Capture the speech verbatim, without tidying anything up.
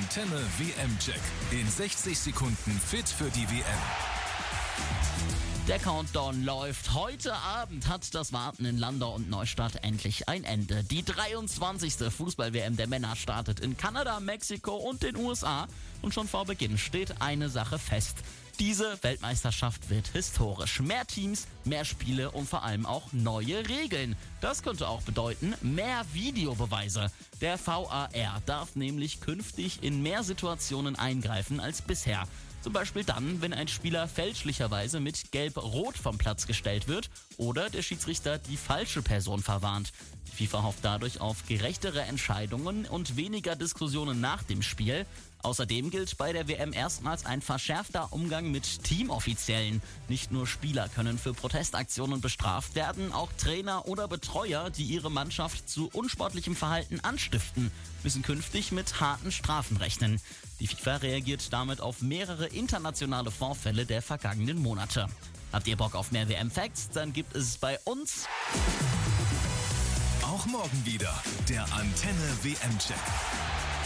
Antenne W M-Check. In sechzig Sekunden fit für die W M. Der Countdown läuft. Heute Abend hat das Warten in Landau und Neustadt endlich ein Ende. Die dreiundzwanzigste Fußball-W M der Männer startet in Kanada, Mexiko und den U S A. Und schon vor Beginn steht eine Sache fest. Diese Weltmeisterschaft wird historisch. Mehr Teams, mehr Spiele und vor allem auch neue Regeln. Das könnte auch bedeuten, mehr Videobeweise. Der V A R darf nämlich künftig in mehr Situationen eingreifen als bisher. Zum Beispiel dann, wenn ein Spieler fälschlicherweise mit Gelb-Rot vom Platz gestellt wird oder der Schiedsrichter die falsche Person verwarnt. Die FIFA hofft dadurch auf gerechtere Entscheidungen und weniger Diskussionen nach dem Spiel. Außerdem gilt bei der W M erstmals ein verschärfter Umgang mit Teamoffiziellen. Nicht nur Spieler können für Protestaktionen bestraft werden, auch Trainer oder Betreuer, die ihre Mannschaft zu unsportlichem Verhalten anstiften, müssen künftig mit harten Strafen rechnen. Die FIFA reagiert damit auf mehrere internationale Vorfälle der vergangenen Monate. Habt ihr Bock auf mehr W M-Facts? Dann gibt es bei uns Auch morgen wieder der Antenne W M-Check.